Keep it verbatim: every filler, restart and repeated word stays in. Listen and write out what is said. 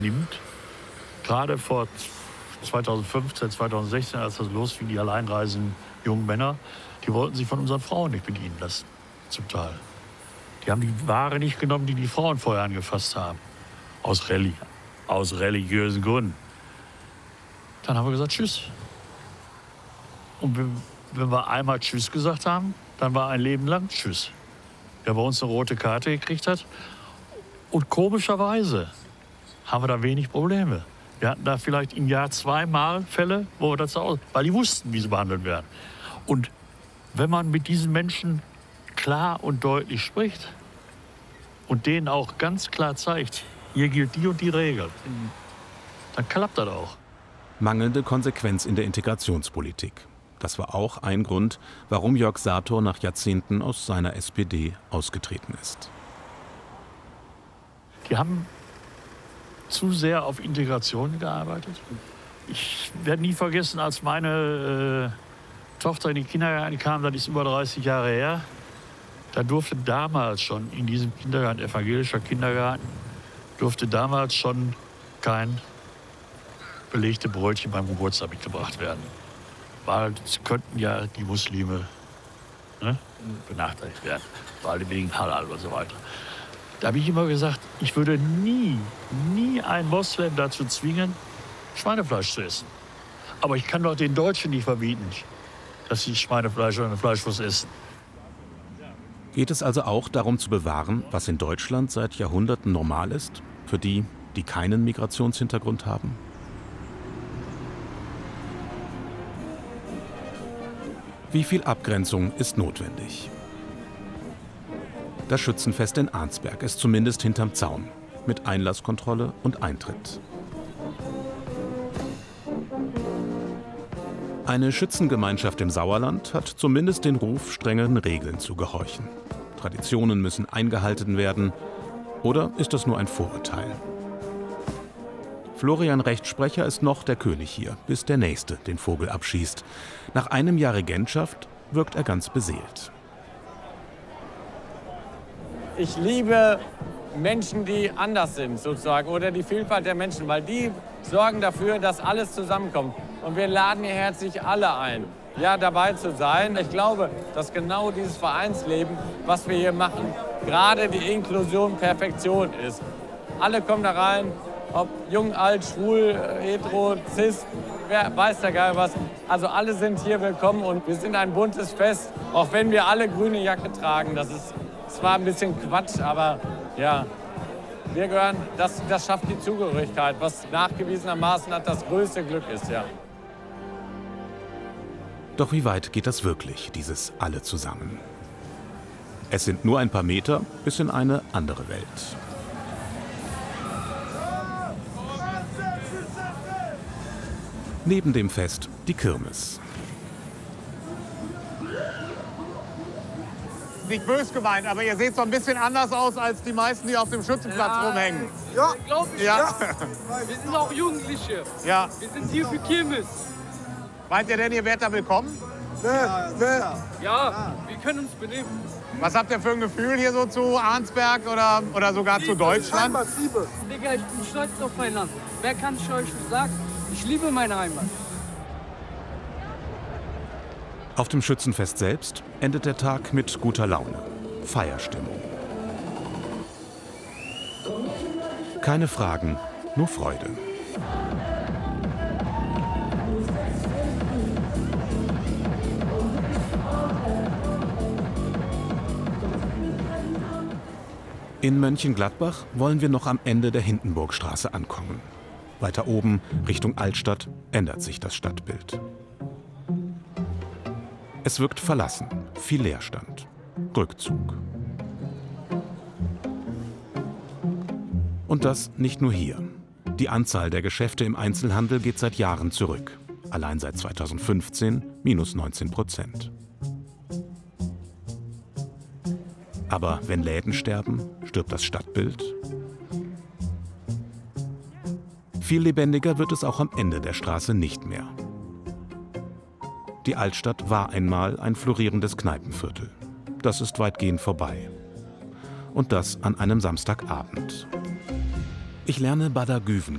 nimmt. Gerade vor zweitausendfünfzehn, zweitausendsechzehn, als das losfing, die alleinreisenden jungen Männer, die wollten sich von unseren Frauen nicht bedienen lassen, zum Teil. Die haben die Ware nicht genommen, die die Frauen vorher angefasst haben. Aus, Religi aus religiösen Gründen. Dann haben wir gesagt, tschüss. Und wenn wir einmal tschüss gesagt haben, dann war ein Leben lang tschüss. Der bei uns eine rote Karte gekriegt hat. Und komischerweise haben wir da wenig Probleme. Wir hatten da vielleicht im Jahr zweimal Fälle, wo wir das aus, weil die wussten, wie sie behandelt werden. Und wenn man mit diesen Menschen klar und deutlich spricht und denen auch ganz klar zeigt, hier gilt die und die Regel, dann klappt das auch. Mangelnde Konsequenz in der Integrationspolitik. Das war auch ein Grund, warum Jörg Sator nach Jahrzehnten aus seiner S P D ausgetreten ist. Die haben zu sehr auf Integration gearbeitet. Ich werde nie vergessen, als meine äh, Tochter in den Kindergarten kam, das ist über dreißig Jahre her, da durfte damals schon in diesem Kindergarten, evangelischer Kindergarten, durfte damals schon kein belegte Brötchen beim Geburtstag mitgebracht werden. Weil es könnten ja die Muslime ne, benachteiligt werden, weil wegen Halal und so weiter. Da habe ich immer gesagt, ich würde nie, nie einen Moslem dazu zwingen, Schweinefleisch zu essen. Aber ich kann doch den Deutschen nicht verbieten, dass sie Schweinefleisch oder Fleischwurst essen. Geht es also auch darum zu bewahren, was in Deutschland seit Jahrhunderten normal ist, für die, die keinen Migrationshintergrund haben? Wie viel Abgrenzung ist notwendig? Das Schützenfest in Arnsberg ist zumindest hinterm Zaun, mit Einlasskontrolle und Eintritt. Eine Schützengemeinschaft im Sauerland hat zumindest den Ruf, strengen Regeln zu gehorchen. Traditionen müssen eingehalten werden. Oder ist das nur ein Vorurteil? Florian Rechtssprecher ist noch der König hier, bis der Nächste den Vogel abschießt. Nach einem Jahr Regentschaft wirkt er ganz beseelt. Ich liebe Menschen, die anders sind, sozusagen, oder die Vielfalt der Menschen, weil die sorgen dafür, dass alles zusammenkommt. Und wir laden hier herzlich alle ein, ja, dabei zu sein. Ich glaube, dass genau dieses Vereinsleben, was wir hier machen, gerade die Inklusion Perfektion ist. Alle kommen da rein, ob jung, alt, schwul, hetero, cis, wer weiß der Geil was. Also alle sind hier willkommen und wir sind ein buntes Fest, auch wenn wir alle grüne Jacke tragen. Das ist zwar ein bisschen Quatsch, aber ja, wir gehören, das, das schafft die Zugehörigkeit, was nachgewiesenermaßen hat das größte Glück ist, ja. Doch wie weit geht das wirklich, dieses Alle zusammen? Es sind nur ein paar Meter bis in eine andere Welt. Neben dem Fest die Kirmes. Nicht böse gemeint, aber ihr seht so ein bisschen anders aus als die meisten, die auf dem Schützenplatz ja, rumhängen. Ja, glaube ich. Ja. Ja. Wir sind auch Jugendliche. Ja. Wir sind hier für Kirmes. Meint ihr denn, ihr werdet da willkommen? Nee, nee. Ja, ja, wir können uns benehmen. Was habt ihr für ein Gefühl hier so zu Arnsberg oder, oder sogar Liebe, zu Deutschland? Heimat, Liebe. Digga, ich bin stolz auf mein Land. Wer kann ich euch sagen? Ich liebe meine Heimat. Auf dem Schützenfest selbst endet der Tag mit guter Laune. Feierstimmung. Keine Fragen, nur Freude. In Mönchengladbach wollen wir noch am Ende der Hindenburgstraße ankommen. Weiter oben, Richtung Altstadt, ändert sich das Stadtbild. Es wirkt verlassen, viel Leerstand, Rückzug. Und das nicht nur hier. Die Anzahl der Geschäfte im Einzelhandel geht seit Jahren zurück. Allein seit zweitausendfünfzehn minus neunzehn Prozent. Aber wenn Läden sterben, stirbt das Stadtbild. Viel lebendiger wird es auch am Ende der Straße nicht mehr. Die Altstadt war einmal ein florierendes Kneipenviertel. Das ist weitgehend vorbei. Und das an einem Samstagabend. Ich lerne Badagüven